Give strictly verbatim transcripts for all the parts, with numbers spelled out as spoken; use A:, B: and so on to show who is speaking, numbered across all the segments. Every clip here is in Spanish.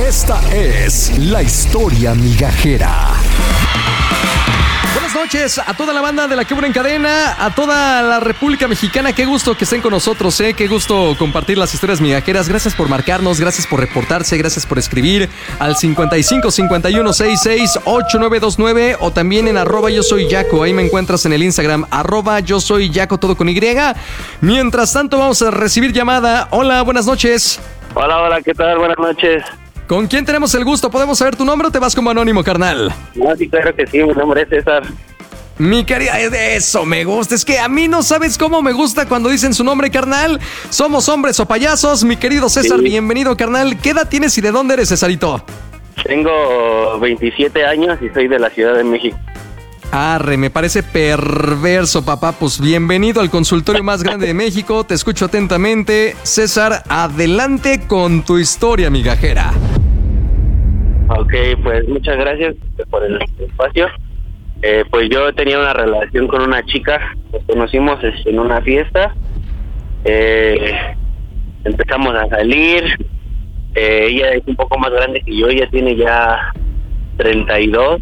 A: Esta es la historia migajera. Buenas noches a toda la banda de La Quebra en Cadena, a toda la República Mexicana. Qué gusto que estén con nosotros, ¿eh? Qué gusto compartir las historias migajeras. Gracias por marcarnos, gracias por reportarse, gracias por escribir al cincuenta y cinco cincuenta y uno sesenta y seis ochenta y nueve veintinueve o también en arroba yo soy Yaco. Ahí me encuentras en el Instagram, arroba yo soy Yaco, todo con Y. Mientras tanto, vamos a recibir llamada. Hola, buenas noches.
B: Hola, hola, ¿qué tal? Buenas noches.
A: ¿Con quién tenemos el gusto? ¿Podemos saber tu nombre o te vas como anónimo, carnal?
B: No, sí, claro que sí, mi nombre es César.
A: Mi querida, eso me gusta. Es que a mí no sabes cómo me gusta cuando dicen su nombre, carnal. Somos hombres o payasos. Mi querido César, sí. Bienvenido, carnal. ¿Qué edad tienes y de dónde eres, Cesarito?
B: Tengo veintisiete años y soy de la Ciudad de México.
A: Arre, me parece perverso, papá. Pues bienvenido al consultorio más grande de México. Te escucho atentamente. César, adelante con tu historia migajera.
B: Ok, pues muchas gracias por el espacio. Eh, pues yo tenía una relación con una chica. Nos conocimos en una fiesta. Eh, empezamos a salir. Eh, ella es un poco más grande que yo. Ella tiene ya treinta y dos.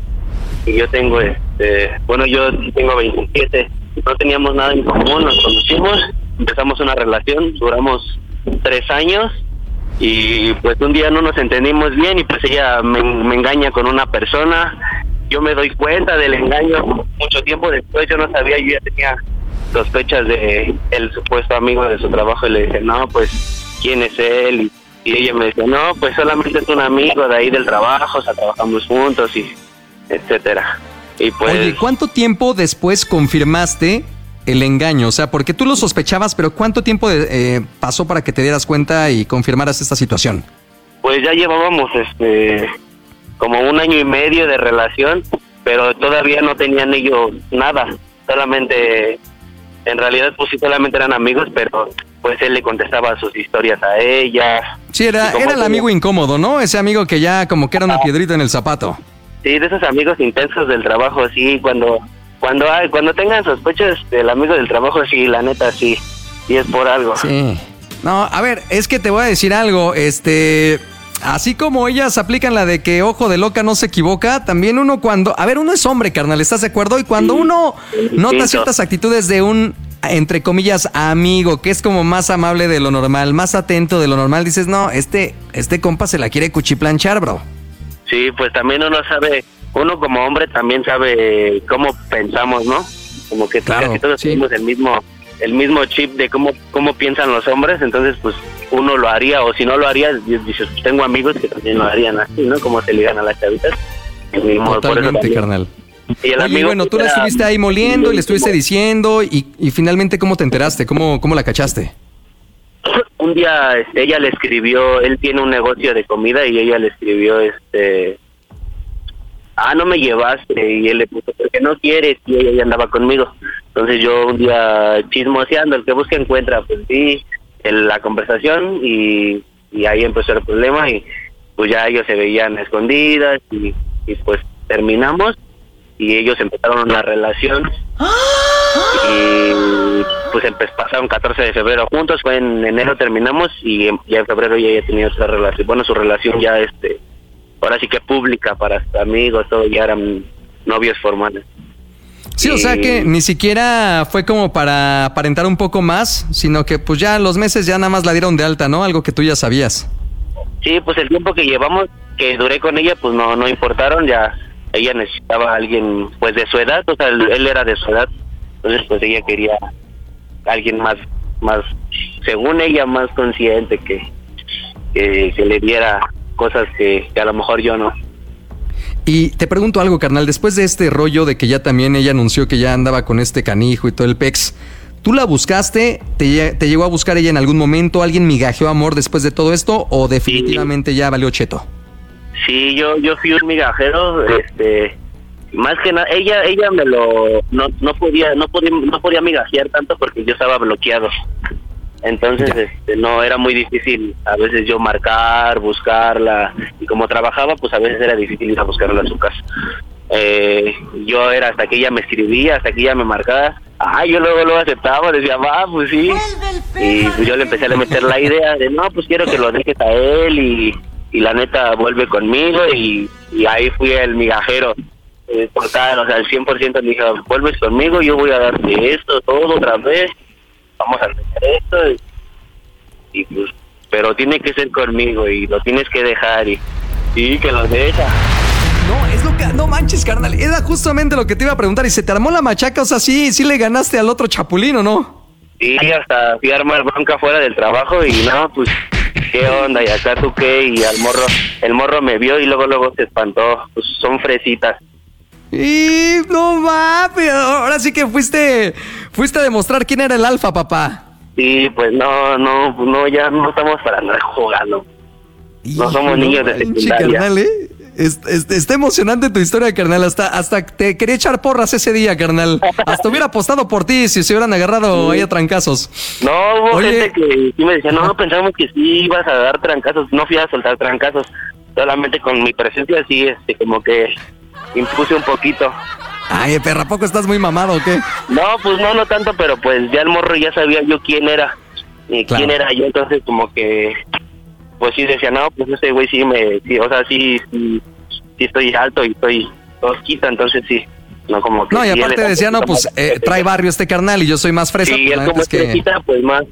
B: Y yo tengo, este, bueno, yo tengo veintisiete. No teníamos nada en común, nos conocimos, empezamos una relación, duramos tres años y pues un día no nos entendimos bien y pues ella me, me engaña con una persona. Yo me doy cuenta del engaño mucho tiempo después. Yo no sabía, yo ya tenía sospechas de el supuesto amigo de su trabajo y le dije, no, pues, ¿quién es él? Y, y ella me dice, no, pues solamente es un amigo de ahí del trabajo, o sea, trabajamos juntos y etcétera. Y pues,
A: oye, ¿cuánto tiempo después confirmaste el engaño? O sea, porque tú lo sospechabas, pero ¿cuánto tiempo de, eh, pasó para que te dieras cuenta y confirmaras esta situación?
B: Pues ya llevábamos este como un año y medio de relación, pero todavía no tenían ellos nada. Solamente, en realidad, pues sí, solamente eran amigos, pero pues él le contestaba sus historias a ella.
A: Sí, era, era el amigo incómodo, ¿no? Ese amigo que ya como que era una piedrita en el zapato.
B: Sí, de esos amigos intensos del trabajo, sí, cuando cuando hay, cuando tengan sospechas del amigo del trabajo, sí, la neta, sí, sí es por algo.
A: Sí. No, a ver, es que te voy a decir algo, este, así como ellas aplican la de que ojo de loca no se equivoca, también uno cuando, a ver, uno es hombre, carnal, ¿estás de acuerdo? Y cuando sí, uno nota ciertas actitudes de un, entre comillas, amigo, que es como más amable de lo normal, más atento de lo normal, dices, no, este, este compa se la quiere cuchiplanchar, bro.
B: Sí, pues también uno sabe, uno como hombre también sabe cómo pensamos, ¿no? Como que claro, casi todos sí. tenemos el mismo el mismo chip de cómo cómo piensan los hombres, entonces pues uno lo haría, o si no lo haría, dices, tengo amigos que también lo harían así, ¿no? Como se ligan a las chavitas.
A: Totalmente, carnal.
B: Y el
A: Oye,
B: amigo
A: bueno, tú la estuviste ahí moliendo y le estuviste diciendo y, y finalmente, ¿cómo te enteraste? ¿Cómo, cómo la cachaste?
B: Un día este, ella le escribió, él tiene un negocio de comida y ella le escribió, este, ah, no me llevaste, y él le puso, porque no quieres, y ella ya andaba conmigo. Entonces yo un día chismoseando, el que busca encuentra, pues sí, en la conversación y, y ahí empezó el problema y pues ya ellos se veían escondidas y, y pues terminamos y ellos empezaron una relación. Y pues empe- pasaron catorce de febrero juntos, fue en enero terminamos y en, ya en febrero ya había tenido otra relación, bueno, su relación ya este, ahora sí que pública para sus amigos, todo, ya eran novios formales.
A: Sí, y... o sea que ni siquiera fue como para aparentar un poco más, sino que pues ya los meses ya nada más la dieron de alta, ¿no? Algo que tú ya sabías.
B: Sí, pues el tiempo que llevamos, que duré con ella, pues no, no importaron, ya ella necesitaba a alguien pues de su edad, o sea, él, él era de su edad. Entonces, pues ella quería a alguien más, más, según ella, más consciente, que, que, que le diera cosas que, que a lo mejor yo no.
A: Y te pregunto algo, carnal, después de este rollo de que ya también ella anunció que ya andaba con este canijo y todo el pex, ¿tú la buscaste? ¿Te, te llegó a buscar ella en algún momento? ¿Alguien migajeó amor después de todo esto? ¿O definitivamente sí. ya valió cheto?
B: Sí, yo, yo fui un migajero, este... más que nada, ella ella me lo no no podía no podía no podía migajear tanto porque yo estaba bloqueado. Entonces, este, no era muy difícil a veces yo marcar, buscarla, y como trabajaba, pues a veces era difícil ir a buscarla a su casa. Eh, yo era hasta que ella me escribía, hasta que ella me marcaba, ah, yo luego lo aceptaba, decía, va, pues sí, y pues yo le empecé a meter la idea de, no, pues quiero que lo dejes a él y y la neta vuelve conmigo y, y ahí fui el migajero. Eh, total, o sea, al cien por ciento le dije, vuelves conmigo, yo voy a darte esto, todo otra vez, vamos a hacer esto, y, y pues, pero tiene que ser conmigo y lo tienes que dejar, y sí, que lo deja.
A: No, es lo que, no manches, carnal, era justamente lo que te iba a preguntar, y se te armó la machaca, o sea, sí, sí le ganaste al otro chapulín, ¿o no?
B: Sí, hasta fui a armar bronca fuera del trabajo, y no, pues, ¿qué onda? ¿Y acá tú qué? Y al morro, el morro me vio y luego, luego se espantó, pues son fresitas.
A: Y no mames, ahora sí que fuiste fuiste a demostrar quién era el alfa, papá.
B: Sí, pues no, no, no, ya no estamos para andar jugando. No somos
A: Hijo,
B: niños de
A: manche,
B: secundaria.
A: carnal, ¿eh? Es, es, está emocionante tu historia, carnal. Hasta, hasta te quería echar porras ese día, carnal. Hasta hubiera apostado por ti si se hubieran agarrado sí. ahí a trancazos.
B: No, hubo
A: Oye,
B: gente que sí me decía, no, pensamos que sí ibas a dar trancazos. No fui a soltar trancazos. Solamente con mi presencia sí, este, como que impuse un poquito.
A: Ay, perra, ¿a poco estás muy mamado o qué?
B: No, pues no, no tanto, pero pues ya el morro ya sabía yo quién era. Y claro. quién era yo, entonces como que... Pues sí decía, no, pues ese güey sí me... Sí, o sea, sí, sí, sí estoy alto y estoy tosquita, entonces sí. No, como que...
A: No, y
B: sí,
A: aparte decía, no, pues eh, trae barrio este carnal y yo soy más fresa.
B: Sí,
A: pues,
B: él como es que... pues más...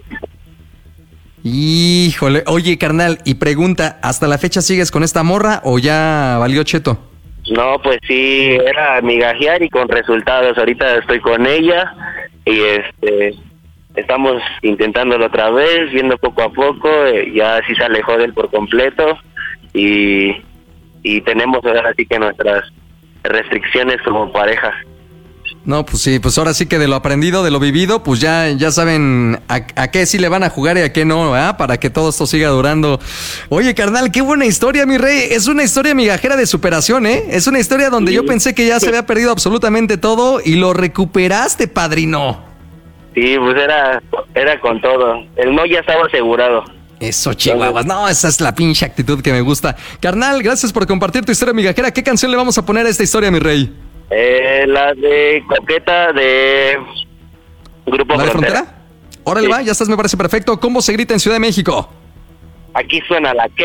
A: Híjole, oye, carnal, y pregunta, ¿hasta la fecha sigues con esta morra o ya valió cheto?
B: No, pues sí, era migajear y con resultados. Ahorita estoy con ella y este estamos intentándolo otra vez, viendo poco a poco. Eh, ya sí se alejó de él por completo y, y tenemos ahora sí que nuestras restricciones como pareja.
A: No, pues sí, pues ahora sí que de lo aprendido, de lo vivido, pues ya, ya saben a, a qué sí le van a jugar y a qué no, ¿eh? Para que todo esto siga durando. Oye, carnal, qué buena historia, mi rey. Es una historia migajera de superación, ¿eh? Es una historia donde sí. yo pensé que ya se había perdido absolutamente todo y lo recuperaste, padrino.
B: Sí, pues era, era con todo. El no ya estaba asegurado.
A: Eso, chihuahuas. No, esa es la pinche actitud que me gusta. Carnal, gracias por compartir tu historia migajera. ¿Qué canción le vamos a poner a esta historia, mi rey?
B: Eh, la de Coqueta de Grupo
A: ¿La de
B: Frontera?
A: Frontera? Órale,
B: sí.
A: va, ya estás, me parece perfecto. ¿Cómo se grita en Ciudad de México?
B: Aquí suena la que